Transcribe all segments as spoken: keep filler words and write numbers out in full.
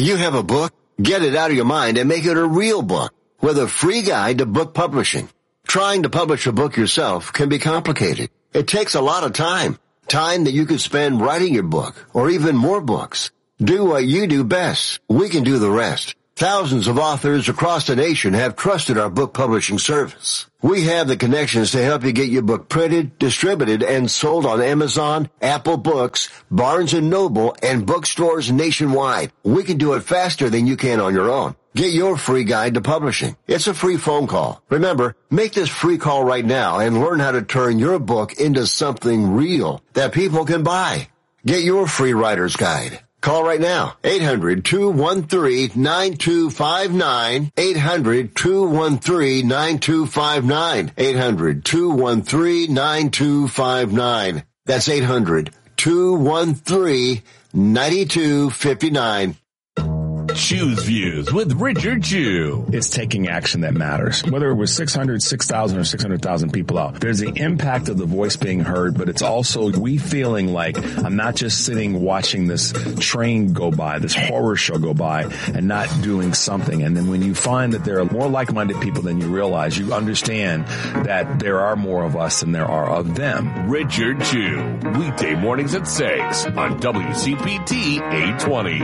You have a book? Get it out of your mind and make it a real book with a free guide to book publishing. Trying to publish a book yourself can be complicated. It takes a lot of time. Time that you could spend writing your book or even more books. Do what you do best. We can do the rest. Thousands of authors across the nation have trusted our book publishing service. We have the connections to help you get your book printed, distributed, and sold on Amazon, Apple Books, Barnes and Noble, and bookstores nationwide. We can do it faster than you can on your own. Get your free guide to publishing. It's a free phone call. Remember, make this free call right now and learn how to turn your book into something real that people can buy. Get your free writer's guide. Call right now, eight hundred, two one three, nine two five nine, eight hundred, two one three, nine two five nine, eight hundred, two one three, nine two five nine. That's eight hundred, two one three, nine two five nine. Choose Views with Richard Chew. It's taking action that matters. Whether it was six hundred, six thousand, or six hundred thousand people out, there's the impact of the voice being heard, but it's also we feeling like I'm not just sitting watching this train go by, this horror show go by, and not doing something. And then when you find that there are more like-minded people than you realize, you understand that there are more of us than there are of them. Richard Chew, weekday mornings at six on W C P T eight twenty.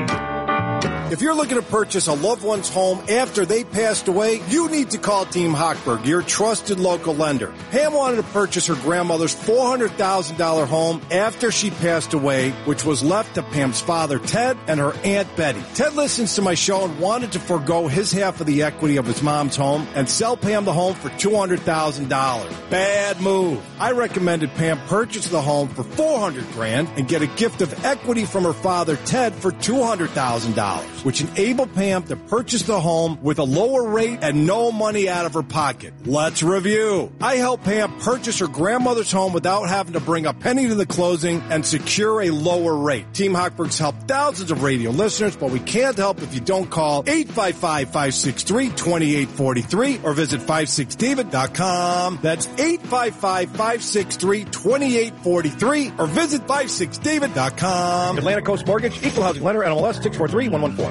If you're looking to purchase a loved one's home after they passed away, you need to call Team Hochberg, your trusted local lender. Pam wanted to purchase her grandmother's four hundred thousand dollars home after she passed away, which was left to Pam's father, Ted, and her Aunt Betty. Ted listens to my show and wanted to forego his half of the equity of his mom's home and sell Pam the home for two hundred thousand dollars. Bad move. I recommended Pam purchase the home for four hundred grand and get a gift of equity from her father, Ted, for two hundred thousand dollars. Which enabled Pam to purchase the home with a lower rate and no money out of her pocket. Let's review. I helped Pam purchase her grandmother's home without having to bring a penny to the closing and secure a lower rate. Team Hochberg's helped thousands of radio listeners, but we can't help if you don't call eight five five, five six three, two eight four three or visit five six david dot com. That's eight five five, five six three, two eight four three or visit five six david dot com. Atlantic Coast Mortgage, Equal Housing Lender, N M L S six four three one one four.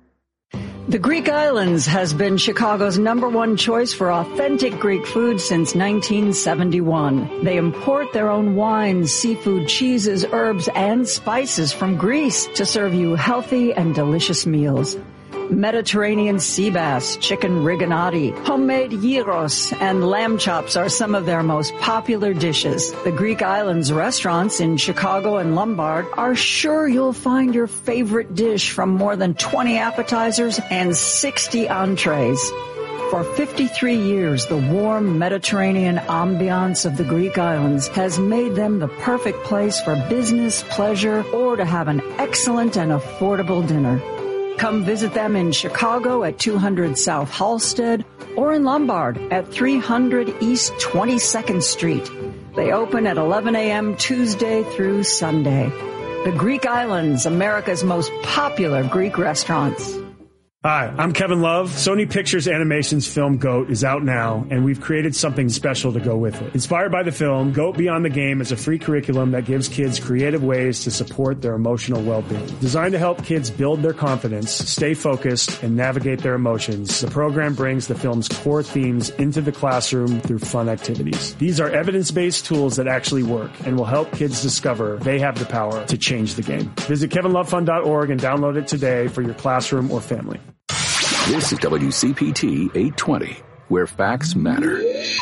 The Greek Islands has been Chicago's number one choice for authentic Greek food since nineteen seventy-one. They import their own wines, seafood, cheeses, herbs, and spices from Greece to serve you healthy and delicious meals. Mediterranean sea bass, chicken rigatoni, homemade gyros, and lamb chops are some of their most popular dishes. The Greek Islands restaurants in Chicago and Lombard are sure you'll find your favorite dish from more than twenty appetizers and sixty entrees. For fifty-three years, the warm Mediterranean ambiance of the Greek Islands has made them the perfect place for business, pleasure, or to have an excellent and affordable dinner. Come visit them in Chicago at two hundred South Halsted or in Lombard at three hundred East twenty-second Street. They open at eleven a.m. Tuesday through Sunday. The Greek Islands, America's most popular Greek restaurants. Hi, I'm Kevin Love. Sony Pictures Animation's film GOAT is out now, and we've created something special to go with it. Inspired by the film, GOAT Beyond the Game is a free curriculum that gives kids creative ways to support their emotional well-being. Designed to help kids build their confidence, stay focused, and navigate their emotions, the program brings the film's core themes into the classroom through fun activities. These are evidence-based tools that actually work and will help kids discover they have the power to change the game. Visit kevin love fund dot org and download it today for your classroom or family. This is W C P T eight twenty, where facts matter.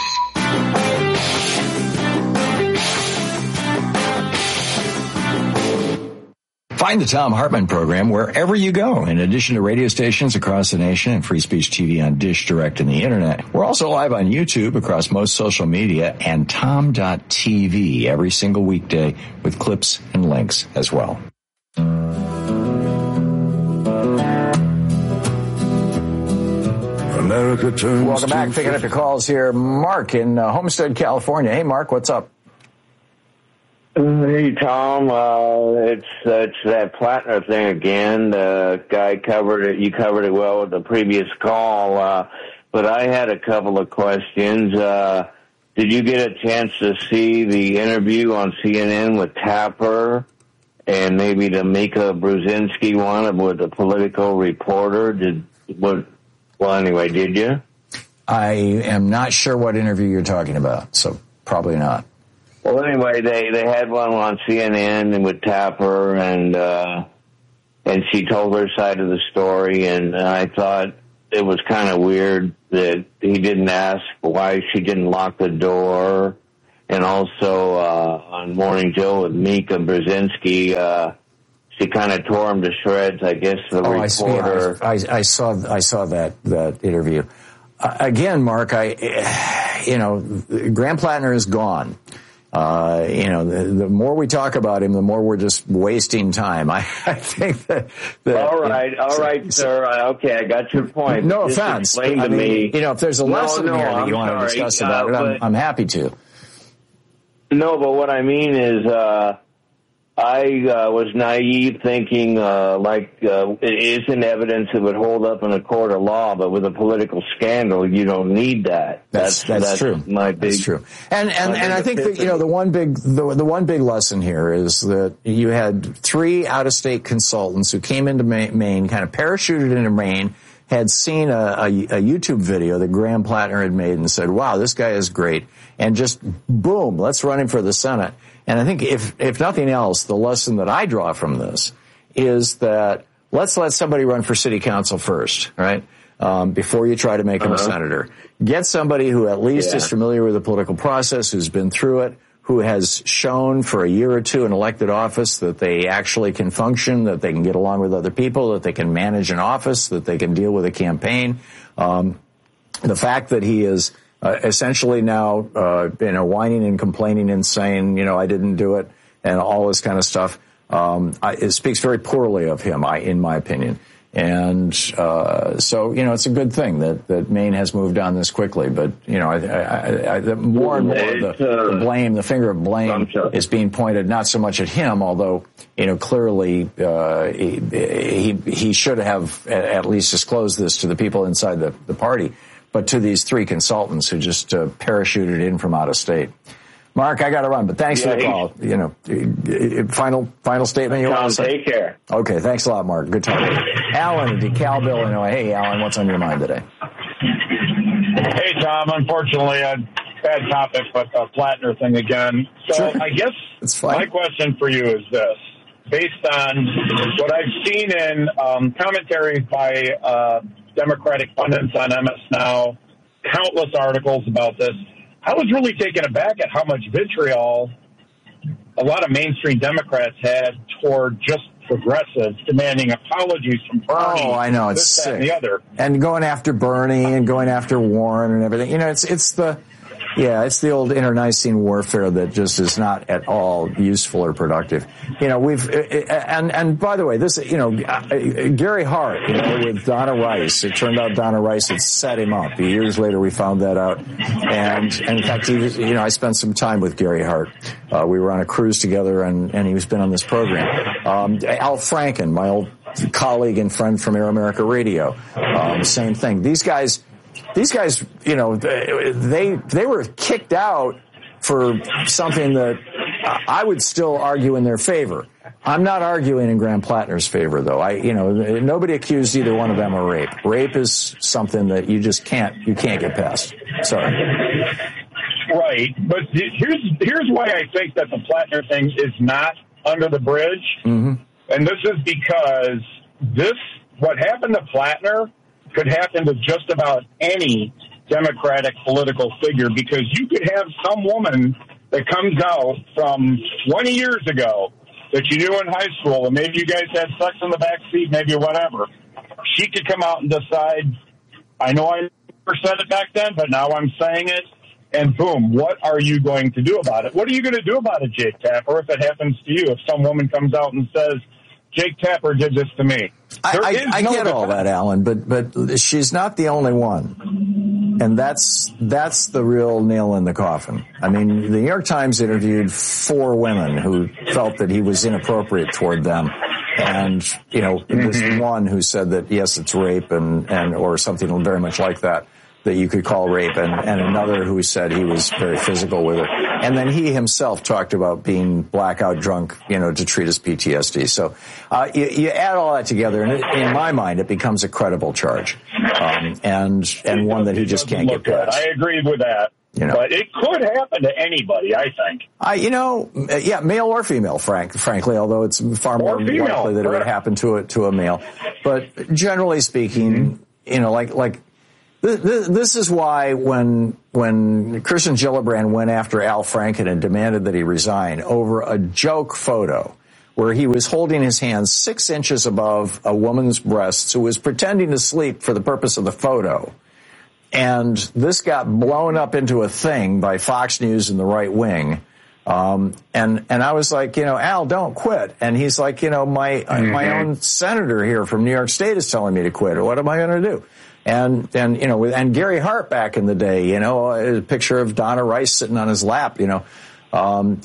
Find the Thom Hartmann program wherever you go. In addition to radio stations across the nation and Free Speech T V on Dish, Direct, and the Internet, we're also live on YouTube across most social media and tom dot t v every single weekday with clips and links as well. America turns Welcome back. Picking up your calls here. Mark in uh, Homestead, California. Hey, Mark, what's up? Hey, Tom. Uh, it's it's that Plattner thing again. The guy covered it. You covered it well with the previous call. Uh, but I had a couple of questions. Uh, did you get a chance to see the interview on C N N with Tapper? and maybe the Mika Brzezinski one with the Political Reporter. Did what? Well, anyway, did you? I am not sure what interview you're talking about, so probably not. Well, anyway, they, they had one on C N N and with Tapper, and uh, and she told her side of the story, and I thought it was kind of weird that he didn't ask why she didn't lock the door, and also uh, on Morning Joe with Mika Brzezinski, uh, she kind of tore him to shreds. I guess the oh, reporter. I, see, I, I saw I saw that that interview. Uh, again, Mark, I you know Graham Plattner is gone. Uh, you know, the, the more we talk about him, the more we're just wasting time. I, I think that, that. All right, all so, right, sir. Okay, I got your point. No just offense. Explain I to mean, me. You know, if there's a lesson no, no, here that I'm you want sorry. to discuss uh, about it, I'm, I'm happy to. No, but what I mean is, uh, I uh, was naive thinking, uh, like, uh, it isn't evidence that would hold up in a court of law, but with a political scandal, you don't need that. That's, that's, that's true. My big, that's true. And, and, and I think that, you know, the one big, the, the one big lesson here is that you had three out-of-state consultants who came into Maine, kind of parachuted into Maine, had seen a, a, a YouTube video that Graham Plattner had made and said, wow, this guy is great. And just, boom, let's run him for the Senate. And I think if, if nothing else, the lesson that I draw from this is that let's let somebody run for city council first, right? Um, before you try to make him uh-huh. a senator. Get somebody who at least yeah. is familiar with the political process, who's been through it, who has shown for a year or two in elected office that they actually can function, that they can get along with other people, that they can manage an office, that they can deal with a campaign. Um, the fact that he is Uh, essentially now, uh, you know, whining and complaining and saying, you know, I didn't do it and all this kind of stuff, um, I, it speaks very poorly of him, I, in my opinion. And, uh, so, you know, it's a good thing that, that Maine has moved on this quickly. But, you know, I, I, I, the more and more the, the blame, the finger of blame is being pointed not so much at him, although, you know, clearly, uh, he, he, he should have at least disclosed this to the people inside the, the party. But to these three consultants who just uh, parachuted in from out of state. Mark, I got to run, but thanks yeah, for the call. You know, final final statement you Tom, want to say? Take care. Okay, thanks a lot, Mark. Good talking to you. Alan in DeKalb, Illinois. Hey, Alan, what's on your mind today? Hey, Tom. Unfortunately, a bad topic, but a Plattner thing again. So sure. I guess my question for you is this. Based on what I've seen in um, commentary by uh, Democratic pundits on M S Now, countless articles about this, I was really taken aback at how much vitriol a lot of mainstream Democrats had toward just progressives demanding apologies from Bernie. Oh, I know. It's this, sick. That, and the other. And going after Bernie and going after Warren and everything. You know, it's it's the... Yeah, it's the old internecine warfare that just is not at all useful or productive. You know, we've, and, and by the way, this, you know, Gary Hart, you know, with Donna Rice, it turned out Donna Rice had set him up. Years later, we found that out. And, and in fact, he was, you know, I spent some time with Gary Hart. Uh, we were on a cruise together and, and he's been on this program. Um, Al Franken, my old colleague and friend from Air America Radio, um, same thing. These guys, These guys, you know, they they were kicked out for something that I would still argue in their favor. I'm not arguing in Graham Plattner's favor, though. I, you know, nobody accused either one of them of rape. Rape is something that you just can't you can't get past. Sorry. Right, but here's here's why I think that the Plattner thing is not under the bridge, mm-hmm. and this is because this what happened to Plattner could happen to just about any Democratic political figure, because you could have some woman that comes out from twenty years ago that you knew in high school, and maybe you guys had sex in the back seat, maybe whatever. She could come out and decide, I know I never said it back then, but now I'm saying it, and boom, what are you going to do about it? What are you going to do about it, Jake Tapper, if it happens to you? If some woman comes out and says, Jake Tapper did this to me. I, I, I no get all that, Alan, but but she's not the only one, and that's that's the real nail in the coffin. I mean, the New York Times interviewed four women who felt that he was inappropriate toward them, and you know, mm-hmm. this one who said that yes, it's rape, and and or something very much like that that you could call rape, and and another who said he was very physical with her. And then he himself talked about being blackout drunk, you know, to treat his P T S D. So uh, you, you add all that together, and it, in my mind, it becomes a credible charge, um, and and one that he just can't get past. I agree with that. You know, but it could happen to anybody, I think. I, you know, yeah, male or female, frank, frankly, although it's far more likely that it would happen to a, to a male. But generally speaking, mm-hmm. you know, like, like, th- th- this is why when, when Kirsten Gillibrand went after Al Franken and demanded that he resign over a joke photo where he was holding his hands six inches above a woman's breasts who was pretending to sleep for the purpose of the photo. And this got blown up into a thing by Fox News and the right wing. Um, and, and I was like, you know, Al, don't quit. And he's like, you know, my, mm-hmm. my own senator here from New York State is telling me to quit, or what am I going to do? And, and, you know, and Gary Hart back in the day, you know, a picture of Donna Rice sitting on his lap, you know, um,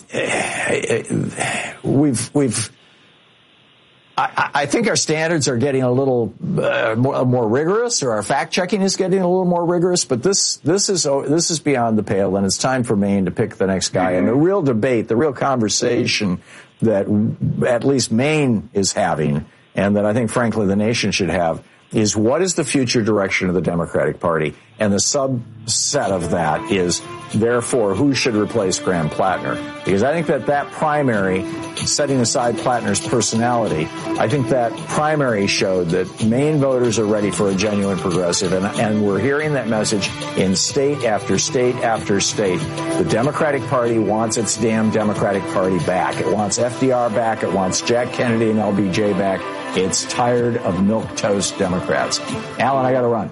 we've, we've, I, I think our standards are getting a little uh, more, more rigorous, or our fact checking is getting a little more rigorous. But this this is this is beyond the pale, and it's time for Maine to pick the next guy. And the real debate, the real conversation that at least Maine is having, and that I think, frankly, the nation should have, is what is the future direction of the Democratic Party? And the subset of that is, therefore, who should replace Graham Plattner? Because I think that that primary, setting aside Plattner's personality, I think that primary showed that Maine voters are ready for a genuine progressive, and, and we're hearing that message in state after state after state. The Democratic Party wants its damn Democratic Party back. It wants F D R back. It wants Jack Kennedy and L B J back. It's tired of milquetoast Democrats. Alan, I got to run.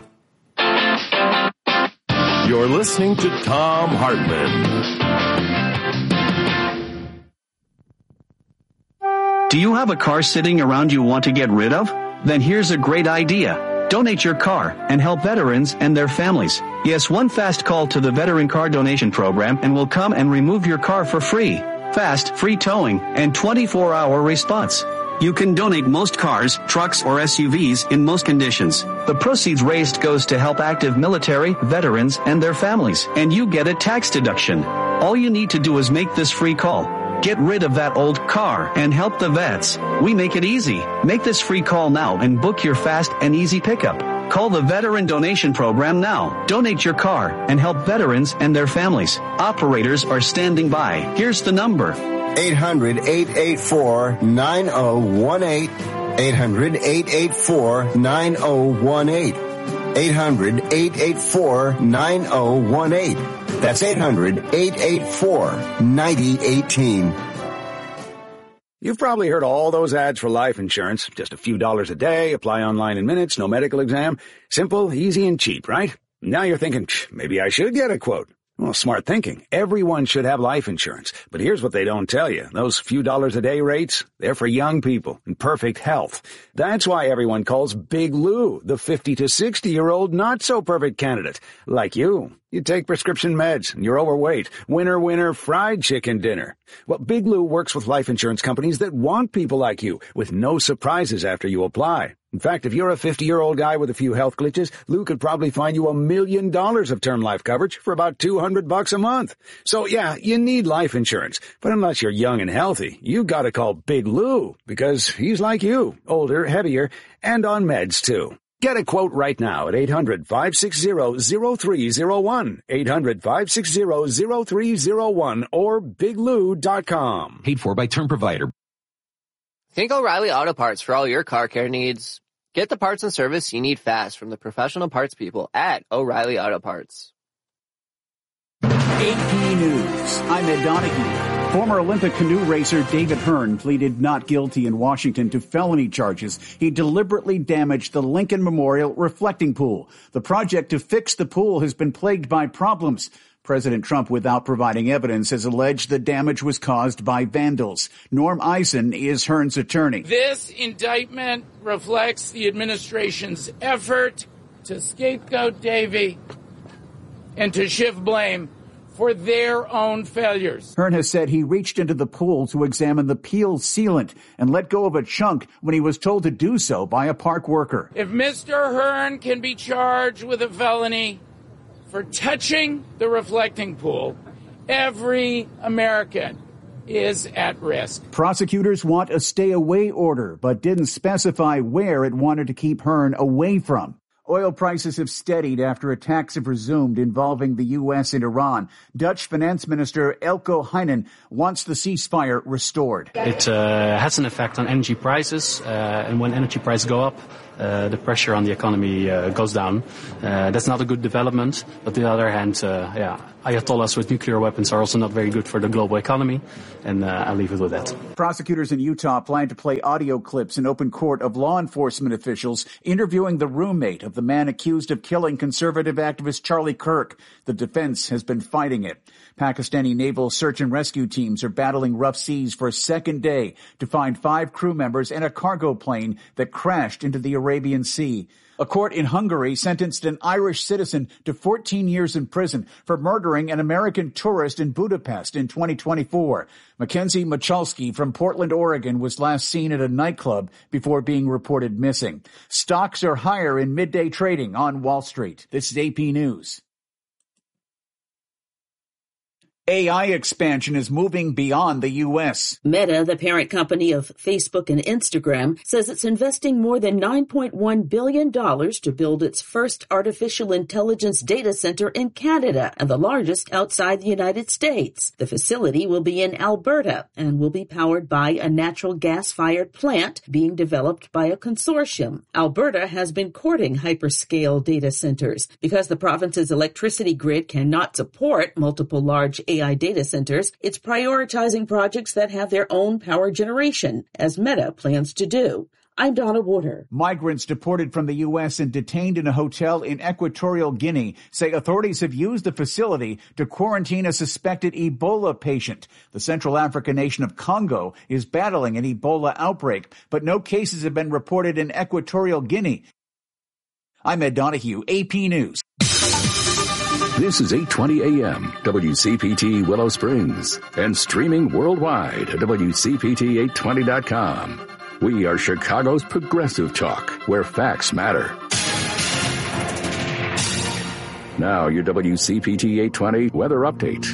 You're listening to Thom Hartmann. Do you have a car sitting around you want to get rid of? Then here's a great idea. Donate your car and help veterans and their families. Yes, one fast call to the Veteran Car Donation Program and we'll come and remove your car for free. Fast, free towing, and twenty-four hour response. You can donate most cars, trucks, or S U Vs in most conditions. The proceeds raised goes to help active military, veterans, and their families, and you get a tax deduction. All you need to do is make this free call. Get rid of that old car and help the vets. We make it easy. Make this free call now and book your fast and easy pickup. Call the Veteran Donation Program now. Donate your car and help veterans and their families. Operators are standing by. Here's the number. eight hundred, eight eight four, nine oh one eight. eight hundred, eight eight four, nine oh one eight. eight hundred, eight eight four, nine oh one eight. That's eight hundred, eight eight four, nine oh one eight. You've probably heard all those ads for life insurance. Just a few dollars a day, apply online in minutes, no medical exam. Simple, easy, and cheap, right? Now you're thinking, maybe I should get a quote. Well, smart thinking. Everyone should have life insurance. But here's what they don't tell you. Those few dollars a day rates, they're for young people in perfect health. That's why everyone calls Big Lou the fifty to sixty-year-old not-so-perfect candidate. Like you. You take prescription meds, and you're overweight. Winner, winner, fried chicken dinner. Well, Big Lou works with life insurance companies that want people like you, with no surprises after you apply. In fact, if you're a fifty-year-old guy with a few health glitches, Lou could probably find you a million dollars of term life coverage for about two hundred bucks a month. So yeah, you need life insurance. But unless you're young and healthy, you gotta call Big Lou, because he's like you, older, heavier, and on meds too. Get a quote right now at eight hundred, five six zero, zero three zero one, eight hundred, five six zero, zero three zero one, or big lou dot com. Paid for by Term Provider. Think O'Reilly Auto Parts for all your car care needs. Get the parts and service you need fast from the professional parts people at O'Reilly Auto Parts. A P News. I'm Ed Donahue. Former Olympic canoe racer David Hearn pleaded not guilty in Washington to felony charges. He deliberately damaged the Lincoln Memorial reflecting pool. The project to fix the pool has been plagued by problems. President Trump, without providing evidence, has alleged the damage was caused by vandals. Norm Eisen is Hearn's attorney. This indictment reflects the administration's effort to scapegoat Davy and to shift blame for their own failures. Hearn has said he reached into the pool to examine the peel sealant and let go of a chunk when he was told to do so by a park worker. If Mister Hearn can be charged with a felony for touching the reflecting pool, Every American is at risk. Prosecutors want a stay-away order, but didn't specify where it wanted to keep Hearn away from. Oil prices have steadied after attacks have resumed involving the U S and Iran. Dutch Finance Minister Elko Heinen wants the ceasefire restored. It uh, has an effect on energy prices, uh, and when energy prices go up, uh, the pressure on the economy uh, goes down. Uh, that's not a good development, but on the other hand, uh, yeah, Ayatollahs with nuclear weapons are also not very good for the global economy, and uh, I'll leave it with that. Prosecutors in Utah plan to play audio clips in open court of law enforcement officials interviewing the roommate of the man accused of killing conservative activist Charlie Kirk. The defense has been fighting it. Pakistani naval search and rescue teams are battling rough seas for a second day to find five crew members and a cargo plane that crashed into the Arabian Sea. A court in Hungary sentenced an Irish citizen to fourteen years in prison for murdering an American tourist in Budapest in twenty twenty-four. Mackenzie Michalski from Portland, Oregon, was last seen at a nightclub before being reported missing. Stocks are higher in midday trading on Wall Street. This is A P News. A I expansion is moving beyond the U S. Meta, the parent company of Facebook and Instagram, says it's investing more than nine point one billion dollars to build its first artificial intelligence data center in Canada and the largest outside the United States. The facility will be in Alberta and will be powered by a natural gas-fired plant being developed by a consortium. Alberta has been courting hyperscale data centers because the province's electricity grid cannot support multiple large A I data centers. It's prioritizing projects that have their own power generation, as Meta plans to do. I'm Donna Water. Migrants deported from the U S and detained in a hotel in Equatorial Guinea say authorities have used the facility to quarantine a suspected Ebola patient. The Central African nation of Congo is battling an Ebola outbreak, but no cases have been reported in Equatorial Guinea. I'm Ed Donahue, A P News. This is eight twenty A M, W C P T Willow Springs, and streaming worldwide at W C P T eight twenty dot com. We are Chicago's progressive talk, where facts matter. Now your W C P T eight twenty weather update.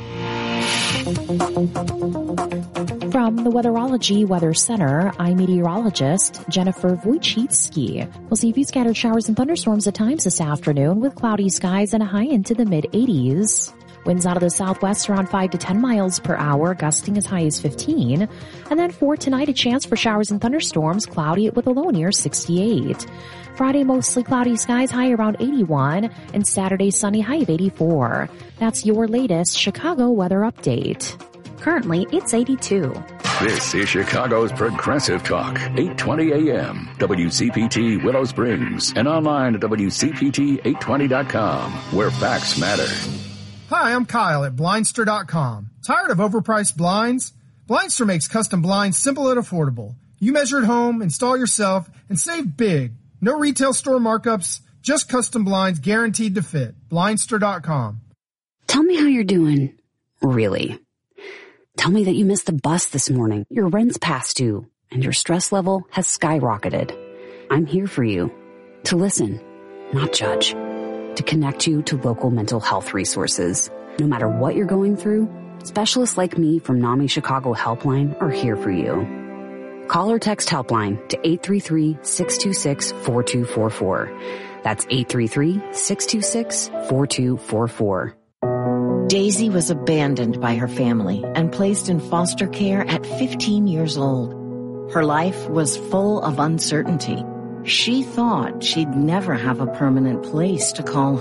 From the Weatherology Weather Center, I'm meteorologist Jennifer Wojcicki. We'll see a few scattered showers and thunderstorms at times this afternoon with cloudy skies and a high into the mid eighties. Winds out of the southwest around five to ten miles per hour, gusting as high as fifteen. And then for tonight, a chance for showers and thunderstorms, cloudy with a low near sixty-eight. Friday, mostly cloudy skies, high around eighty-one. And Saturday, sunny, high of eighty-four. That's your latest Chicago weather update. Currently, it's eighty-two. This is Chicago's Progressive Talk, eight twenty A M, W C P T Willow Springs, and online at W C P T eight twenty dot com, where facts matter. Hi, I'm Kyle at Blindster dot com. Tired of overpriced blinds? Blindster makes custom blinds simple and affordable. You measure at home, install yourself, and save big. No retail store markups, just custom blinds guaranteed to fit. Blindster dot com. Tell me how you're doing. Really. Tell me that you missed the bus this morning, your rent's past due, and your stress level has skyrocketed. I'm here for you. To listen, not judge. To connect you to local mental health resources. No matter what you're going through, specialists like me from NAMI Chicago Helpline are here for you. Call or text Helpline to eight three three, six two six, four two four four. That's eight three three, six two six, four two four four. Daisy was abandoned by her family and placed in foster care at fifteen years old. Her life was full of uncertainty. She thought she'd never have a permanent place to call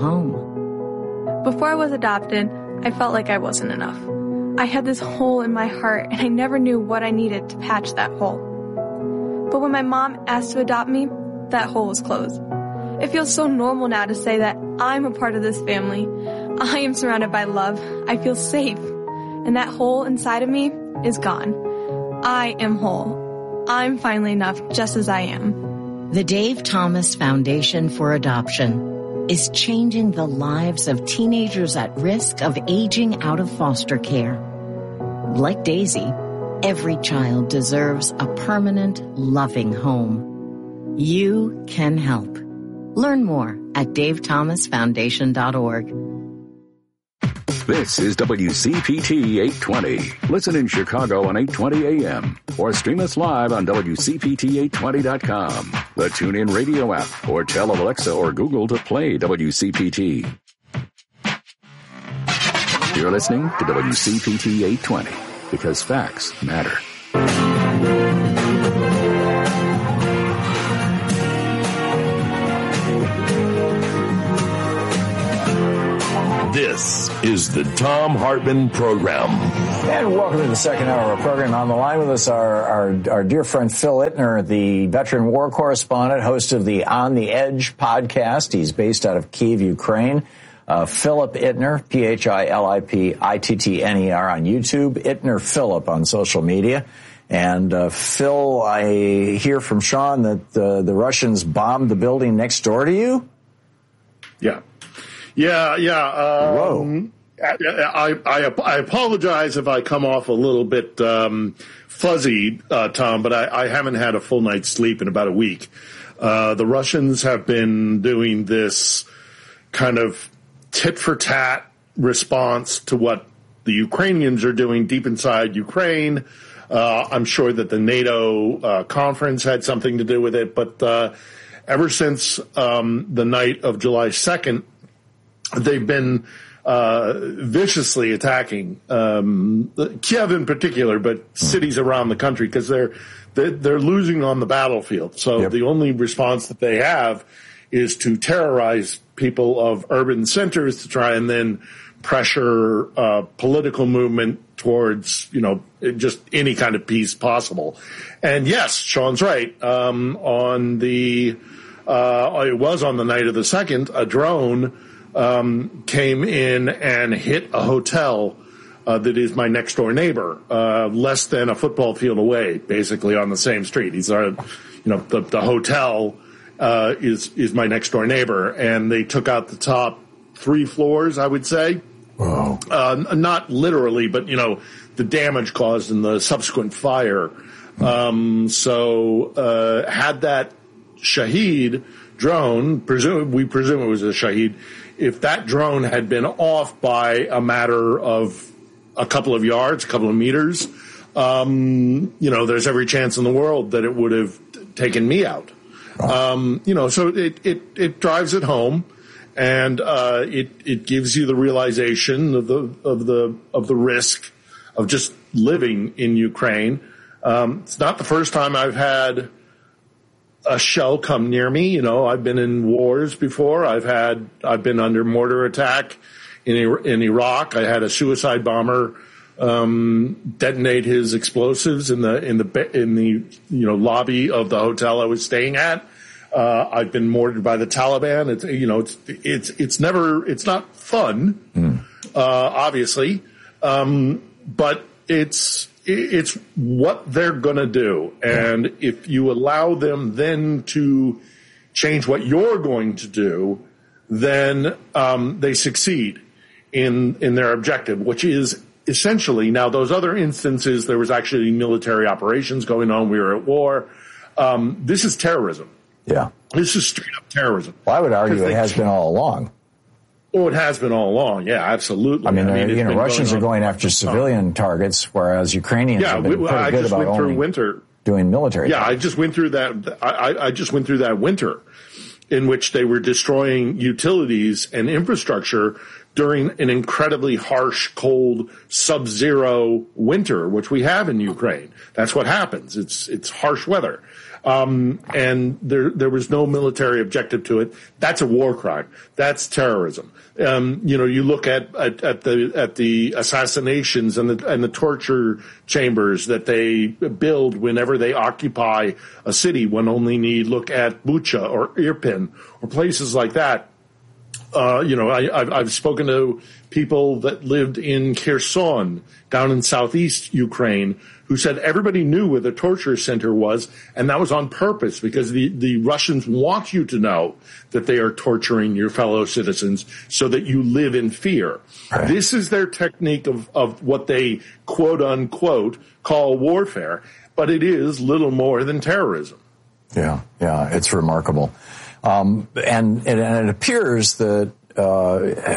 home. Before I was adopted, I felt like I wasn't enough. I had this hole in my heart and I never knew what I needed to patch that hole. But when my mom asked to adopt me, that hole was closed. It feels so normal now to say that I'm a part of this family. I am surrounded by love. I feel safe. And that hole inside of me is gone. I am whole. I'm finally enough just as I am. The Dave Thomas Foundation for Adoption is changing the lives of teenagers at risk of aging out of foster care. Like Daisy, every child deserves a permanent, loving home. You can help. Learn more at dave thomas foundation dot org. This is W C P T eight twenty. Listen in Chicago on eight twenty A M or stream us live on W C P T eight twenty dot com, the TuneIn Radio app, or tell Alexa or Google to play W C P T. You're listening to W C P T eight twenty because facts matter. This is the Thom Hartmann Program. And welcome to the second hour of our program. On the line with us are our, our dear friend Phil Ittner, the veteran war correspondent, host of the On the Edge podcast. He's based out of Kyiv, Ukraine. Uh, Philip Ittner, P H I L I P I T T N E R on YouTube, Ittner Philip on social media. And uh, Phil, I hear from Sean that uh, the Russians bombed the building next door to you? Yeah. Yeah, yeah. Um, Whoa. I, I, I apologize if I come off a little bit um, fuzzy, uh, Tom, but I, I haven't had a full night's sleep in about a week. Uh, the Russians have been doing this kind of tit-for-tat response to what the Ukrainians are doing deep inside Ukraine. Uh, I'm sure that the NATO uh, conference had something to do with it, but uh, ever since um, the night of July second, they've been uh, viciously attacking um, Kiev in particular, but cities around the country because they're, they're they're losing on the battlefield. So yep. The only response that they have is to terrorize people of urban centers to try and then pressure uh, political movement towards, you know, just any kind of peace possible. And yes, Sean's right. Um, on the uh, it was on the night of the second, a drone Um, came in and hit a hotel uh, that is my next door neighbor, uh, less than a football field away, basically on the same street. He's our, you know, the, the hotel uh, is is my next door neighbor, and they took out the top three floors, I would say. Wow. Uh, not literally, but you know, the damage caused in the subsequent fire. Um, so uh, had that Shahed drone, presume we presume it was a Shahed. If that drone had been off by a matter of a couple of yards, a couple of meters, um, you know, there's every chance in the world that it would have taken me out. Um, you know, so it, it, it drives it home, and uh, it it gives you the realization of the of the of the risk of just living in Ukraine. Um, it's not the first time I've had a shell come near me. You know, I've been in wars before. I've had, I've been under mortar attack in, in Iraq. I had a suicide bomber, um, detonate his explosives in the, in the, in the, you know, lobby of the hotel I was staying at. Uh, I've been mortared by the Taliban. It's, you know, it's, it's, it's never, it's not fun, mm. uh, obviously. Um, but it's, it's what they're going to do. And yeah. If you allow them then to change what you're going to do, then um, they succeed in in their objective, which is essentially, now those other instances, there was actually military operations going on. We were at war. Um, this is terrorism. Yeah. This is straight up terrorism. Well, I would argue it has been all along. Oh, it has been all along. Yeah, absolutely. I mean, I mean you know, Russians are going after civilian targets, whereas Ukrainians yeah, have been we, pretty I good just about went through only winter. doing military Yeah, targets. I just went through that. I, I just went through that winter in which they were destroying utilities and infrastructure during an incredibly harsh, cold, sub-zero winter, which we have in Ukraine. That's what happens. It's it's harsh weather. Um, and there, there was no military objective to it. That's a war crime. That's terrorism. Um, you know, you look at, at, at the, at the assassinations and the, and the torture chambers that they build whenever they occupy a city. One only need look at Bucha or Irpin or places like that. Uh, you know, I, I've, I've spoken to people that lived in Kherson down in southeast Ukraine who said everybody knew where the torture center was, and that was on purpose because the, the Russians want you to know that they are torturing your fellow citizens so that you live in fear. Right. This is their technique of, of what they, quote unquote, call warfare, but it is little more than terrorism. Yeah, yeah, it's remarkable. Um, and, and it appears that uh,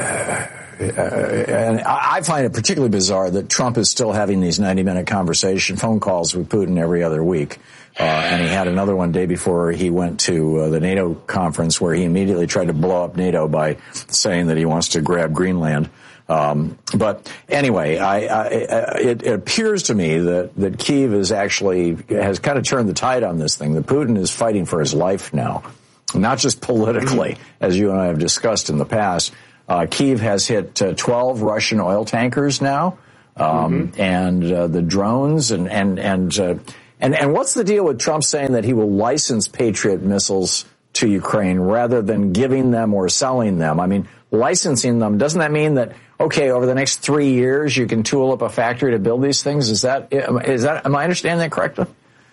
and I find it particularly bizarre that Trump is still having these ninety-minute conversation phone calls with Putin every other week. Uh, and he had another one day before he went to uh, the NATO conference where he immediately tried to blow up NATO by saying that he wants to grab Greenland. Um, but anyway, I, I, it, it appears to me that, that Kyiv is actually, has kind of turned the tide on this thing, that Putin is fighting for his life now, not just politically, as you and I have discussed in the past. Uh, Kyiv has hit uh, twelve Russian oil tankers now, um, mm-hmm. and uh, the drones and, and, and, uh, And, and what's the deal with Trump saying that he will license Patriot missiles to Ukraine rather than giving them or selling them? I mean, licensing them, doesn't that mean that, okay, over the next three years you can tool up a factory to build these things? Is that, is that, am I understanding that correctly?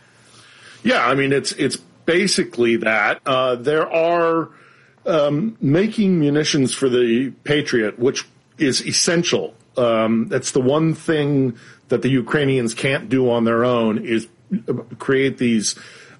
Yeah, I mean, it's, it's basically that. Uh, there are, um, making munitions for the Patriot, which is essential. Um, that's the one thing that the Ukrainians can't do on their own, is create these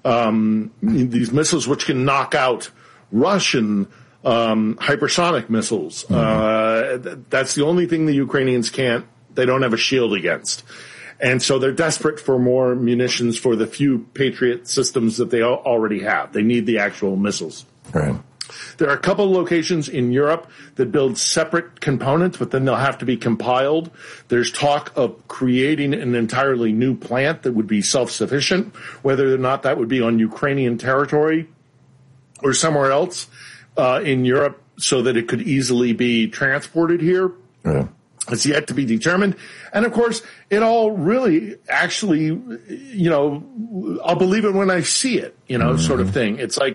um, these missiles which can knock out Russian um, hypersonic missiles. Mm-hmm. Uh, th- that's the only thing the Ukrainians can't. They don't have a shield against, and so they're desperate for more munitions for the few Patriot systems that they al- already have. They need the actual missiles. Right. There are a couple of locations in Europe that build separate components, but then they'll have to be compiled. There's talk of creating an entirely new plant that would be self-sufficient, whether or not that would be on Ukrainian territory or somewhere else uh, in Europe, so that it could easily be transported here. Yeah. It's yet to be determined. And, of course, it all really actually, you know, I'll believe it when I see it, you know, mm-hmm. sort of thing. It's like,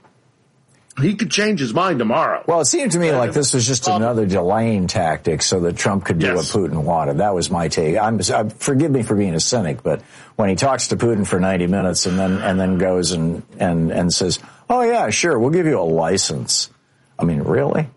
he could change his mind tomorrow. Well, it seemed to me like this was just another delaying tactic so that Trump could do yes. what Putin wanted. That was my take. I'm, I'm, forgive me for being a cynic, but when he talks to Putin for ninety minutes and then and then goes and, and, and says, oh, yeah, sure, we'll give you a license. I mean, really?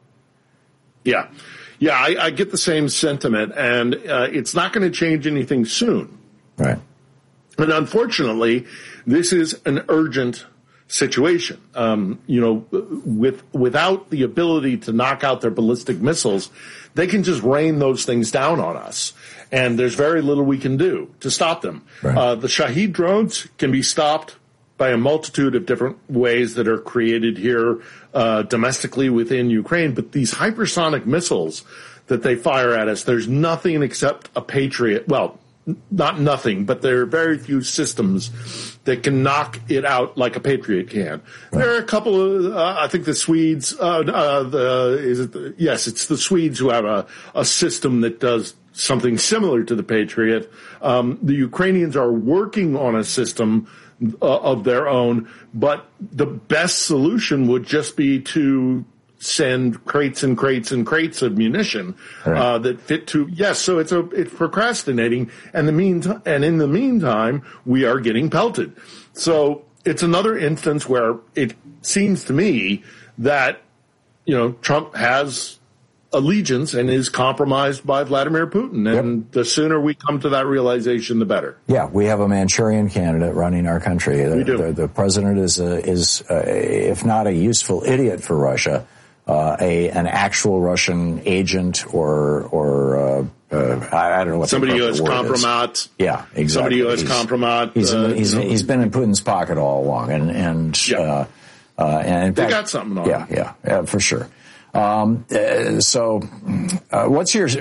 Yeah. Yeah, I, I get the same sentiment, and uh, it's not going to change anything soon. Right. And unfortunately, this is an urgent situation. Um, you know, with without the ability to knock out their ballistic missiles, they can just rain those things down on us, and there's very little we can do to stop them. Right. Uh, the Shahed drones can be stopped by a multitude of different ways that are created here uh, domestically within Ukraine, but these hypersonic missiles that they fire at us, there's nothing except a Patriot, well, not nothing, but there are very few systems that can knock it out like a Patriot can. Right. There are a couple of, uh, I think the Swedes, uh, uh, the, is it the, yes, it's the Swedes who have a, a system that does something similar to the Patriot. Um, the Ukrainians are working on a system uh, of their own, but the best solution would just be to send crates and crates and crates of munition right. uh, that fit to yes. So it's a it's procrastinating, and the meantime, and in the meantime, we are getting pelted. So it's another instance where it seems to me that you know Trump has allegiance and is compromised by Vladimir Putin, and yep. the sooner we come to that realization, the better. Yeah, we have a Manchurian candidate running our country. The, we do. The, the president is a, is a, if not a useful idiot for Russia. Uh, a an actual Russian agent or or uh, uh, I, I don't know what somebody the who has compromat. Yeah, exactly. Somebody who has compromat. He's uh, he's, you know. he's been in Putin's pocket all along, and and yeah. uh, uh, and in they fact, got something on. Yeah, yeah, yeah, for sure. Um, uh, so, uh, what's your?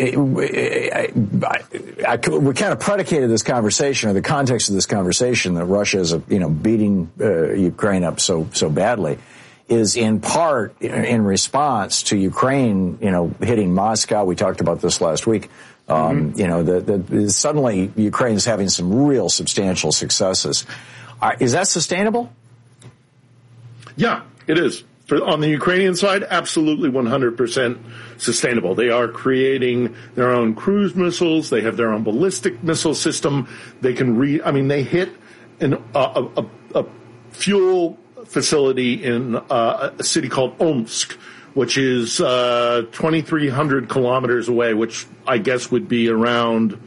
I, I, I, we kind of predicated this conversation, or the context of this conversation, that Russia is, you know, beating uh, Ukraine up so so badly, is in part in response to Ukraine, you know, hitting Moscow. We talked about this last week. Um, mm-hmm. You know, that the, suddenly Ukraine is having some real substantial successes. Uh, is that sustainable? Yeah, it is. For, on the Ukrainian side, absolutely one hundred percent sustainable. They are creating their own cruise missiles. They have their own ballistic missile system. They can re, I mean, they hit an, a, a, a fuel facility in uh, a city called Omsk, which is uh, twenty-three hundred kilometers away, which I guess would be around,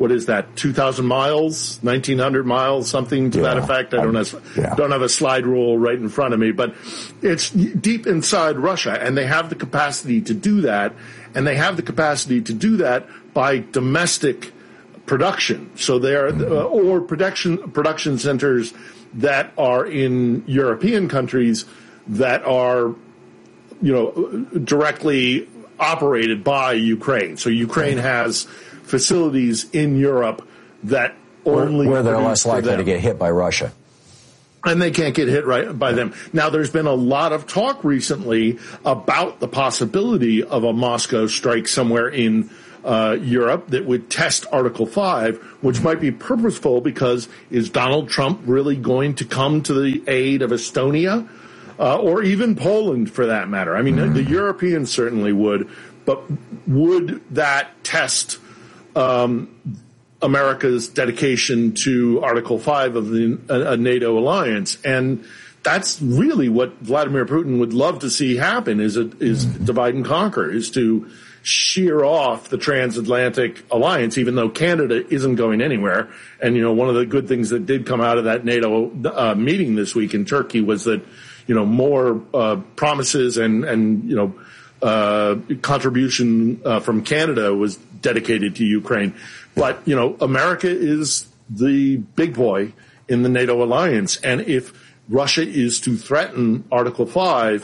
what is that, two thousand miles, nineteen hundred miles, something to yeah. that effect. I don't have, yeah. don't have a slide rule right in front of me, but it's deep inside Russia, and they have the capacity to do that, and they have the capacity to do that by domestic production. So they are, uh, or production production centers that are in European countries that are, you know, directly operated by Ukraine. So Ukraine has facilities in Europe that only where they're less likely to get hit by Russia. And they can't get hit right by them. Now, there's been a lot of talk recently about the possibility of a Moscow strike somewhere in uh, Europe that would test Article five, which might be purposeful because is Donald Trump really going to come to the aid of Estonia? Uh, or even Poland, for that matter. I mean, mm. the Europeans certainly would, but would that test um, America's dedication to Article five of the uh, NATO alliance? And that's really what Vladimir Putin would love to see happen, is a, is divide and conquer, is to shear off the transatlantic alliance, even though Canada isn't going anywhere. And, you know, one of the good things that did come out of that NATO uh, meeting this week in Turkey was that, you know, more uh, promises and, and, you know, uh, contribution uh, from Canada was dedicated to Ukraine. But, you know, America is the big boy in the NATO alliance. And if Russia is to threaten Article five,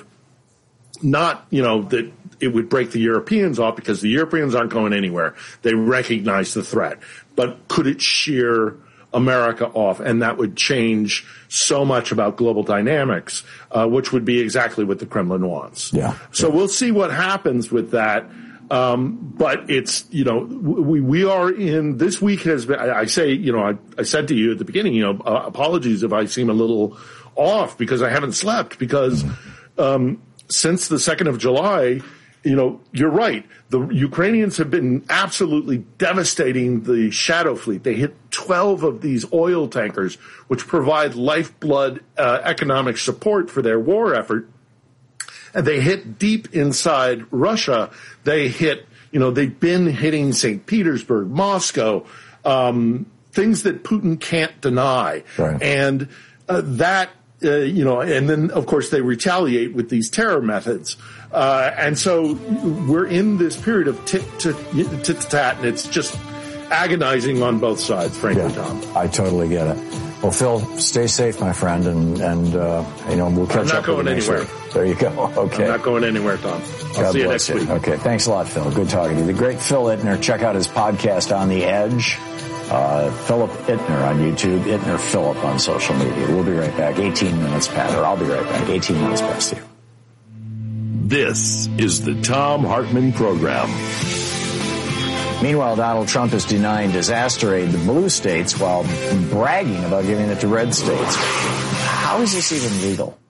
not, you know, that it would break the Europeans off, because the Europeans aren't going anywhere. They recognize the threat. But could it shear America off? And that would change so much about global dynamics, uh, which would be exactly what the Kremlin wants. Yeah. So we'll see what happens with that. Um, but it's, you know, we, we are in, this week has been, I, I say, you know, I, I said to you at the beginning, you know, uh, apologies if I seem a little off because I haven't slept, because, um, since the second of July, you know, you're right. The Ukrainians have been absolutely devastating the Shadow Fleet. They hit twelve of these oil tankers, which provide lifeblood uh, economic support for their war effort. And they hit deep inside Russia. They hit, you know, they've been hitting Saint Petersburg, Moscow, um, things that Putin can't deny. Right. And uh, that, uh, you know, and then, of course, they retaliate with these terror methods. Uh, and so we're in this period of tit to tit to tat, and it's just agonizing on both sides, frankly, yeah, Tom. I totally get it. Well, Phil, stay safe, my friend, and, and uh, you know, we'll catch up with you next week. There you go. Okay. I'm not going anywhere, Tom. I'll God see you bless next you. week. Okay. Thanks a lot, Phil. Good talking to you. The great Phil Ittner. Check out his podcast, On the Edge. Uh, Philip Ittner on YouTube. Ittner Philip on social media. We'll be right back. eighteen minutes past, or I'll be right back. eighteen minutes past you. This is the Thom Hartmann Program. Meanwhile, Donald Trump is denying disaster aid to blue states while bragging about giving it to red states. How is this even legal?